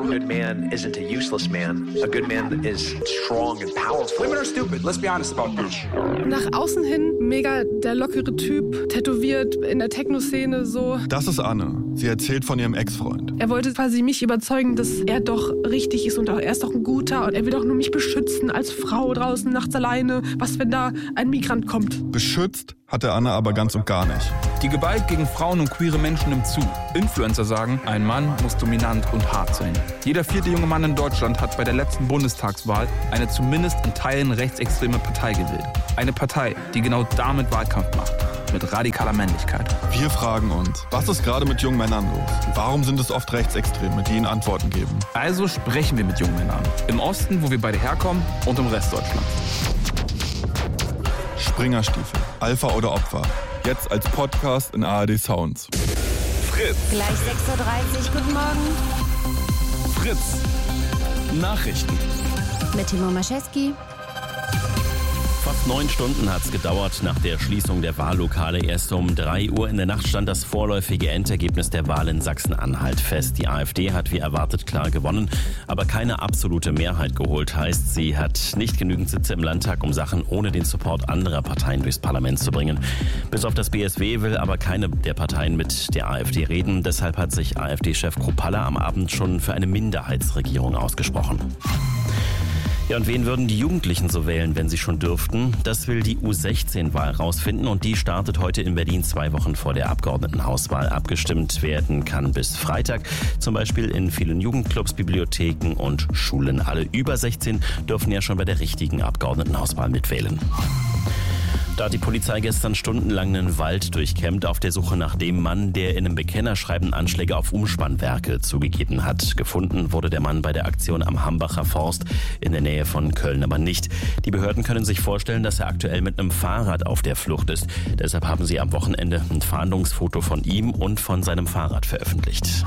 good man isn't a useless man. A good man is strong and powerful. Women are stupid, let's be honest about this. Nach außen hin mega der lockere Typ, tätowiert in der Techno-Szene so. Das ist Anne. Sie erzählt von ihrem Ex-Freund. Er wollte quasi mich überzeugen, dass er doch richtig ist und er ist doch ein guter und er will doch nur mich beschützen als Frau draußen nachts alleine. Was, wenn da ein Migrant kommt? Beschützt hat er Anne aber ganz und gar nicht. Die Gewalt gegen Frauen und queere Menschen nimmt zu. Influencer sagen, ein Mann muss dominant und hart sein. Jeder 4. junge Mann in Deutschland hat bei der letzten Bundestagswahl eine zumindest in Teilen rechtsextreme Partei gewählt. Eine Partei, die genau damit Wahlkampf macht. Mit radikaler Männlichkeit. Wir fragen uns, was ist gerade mit jungen Männern los? Warum sind es oft Rechtsextreme, die ihnen Antworten geben? Also sprechen wir mit jungen Männern. Im Osten, wo wir beide herkommen, und im Rest Deutschlands. Springerstiefel, Alpha oder Opfer. Jetzt als Podcast in ARD Sounds. Fritz. Gleich 6.30 Uhr, guten Morgen. Fritz. Nachrichten. Mit Timo Maschewski. Fast 9 Stunden hat es gedauert nach der Schließung der Wahllokale. Erst um 3 Uhr in der Nacht stand das vorläufige Endergebnis der Wahl in Sachsen-Anhalt fest. Die AfD hat wie erwartet klar gewonnen, aber keine absolute Mehrheit geholt. Heißt, sie hat nicht genügend Sitze im Landtag, um Sachen ohne den Support anderer Parteien durchs Parlament zu bringen. Bis auf das BSW will aber keine der Parteien mit der AfD reden. Deshalb hat sich AfD-Chef Kruppalla am Abend schon für eine Minderheitsregierung ausgesprochen. Ja, und wen würden die Jugendlichen so wählen, wenn sie schon dürften? Das will die U16-Wahl rausfinden und die startet heute in Berlin 2 Wochen vor der Abgeordnetenhauswahl. Abgestimmt werden kann bis Freitag, zum Beispiel in vielen Jugendclubs, Bibliotheken und Schulen. Alle über 16 dürfen ja schon bei der richtigen Abgeordnetenhauswahl mitwählen. Da hat die Polizei gestern stundenlang einen Wald durchkämmt auf der Suche nach dem Mann, der in einem Bekennerschreiben Anschläge auf Umspannwerke zugegeben hat. Gefunden wurde der Mann bei der Aktion am Hambacher Forst in der Nähe von Köln aber nicht. Die Behörden können sich vorstellen, dass er aktuell mit einem Fahrrad auf der Flucht ist. Deshalb haben sie am Wochenende ein Fahndungsfoto von ihm und von seinem Fahrrad veröffentlicht.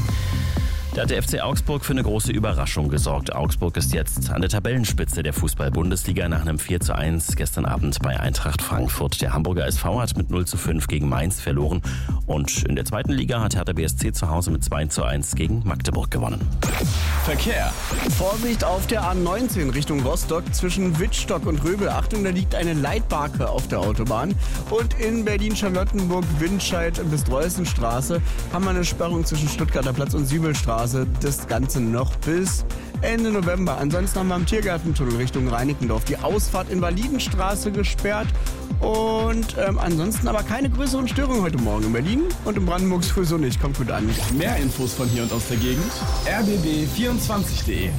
Da hat der FC Augsburg für eine große Überraschung gesorgt. Augsburg ist jetzt an der Tabellenspitze der Fußball-Bundesliga nach einem 4:1 gestern Abend bei Eintracht Frankfurt. Der Hamburger SV hat mit 0:5 gegen Mainz verloren. Und in der 2. Liga hat Hertha BSC zu Hause mit 2:1 gegen Magdeburg gewonnen. Verkehr. Vorsicht auf der A19 Richtung Rostock zwischen Wittstock und Röbel. Achtung, da liegt eine Leitbarke auf der Autobahn. Und in Berlin-Charlottenburg, Windscheid bis Dreußenstraße haben wir eine Sperrung zwischen Stuttgarter Platz und Sübelstraße. Das Ganze noch bis Ende November. Ansonsten haben wir am Tiergartentunnel Richtung Reinickendorf die Ausfahrt Invalidenstraße gesperrt. Und ansonsten aber keine größeren Störungen heute Morgen in Berlin und in Brandenburg sowieso nicht. Kommt gut an. Mehr Infos von hier und aus der Gegend. rbb24.de.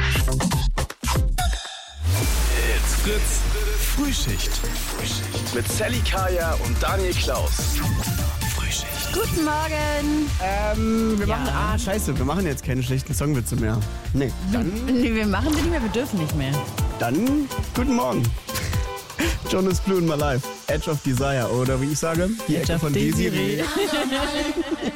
It's Fritz. Frühschicht. Mit Sally Kaya und Daniel Klaus. Guten Morgen. Wir machen jetzt keine schlechten Songwitze mehr. Nee. Nee, wir machen sie nicht mehr, wir dürfen nicht mehr. Dann guten Morgen. Jonas Blue in My Life. Edge of Desire. Oder wie ich sage, die Ecke von Desiree.